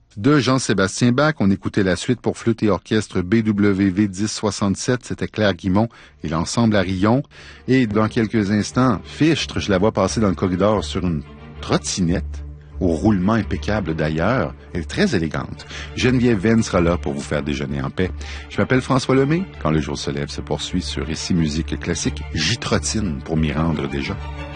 De Jean-Sébastien Bach, on écoutait la suite pour flûte et orchestre BWV 1067, c'était Claire Guimond et l'ensemble Arillon. Et dans quelques instants, Fichtre, je la vois passer dans le corridor sur une trottinette, au roulement impeccable d'ailleurs, elle est très élégante. Geneviève Venn sera là pour vous faire déjeuner en paix. Je m'appelle François Lemay, quand le jour se lève se poursuit sur Récit Musique Classique, j'y trottine pour m'y rendre déjà.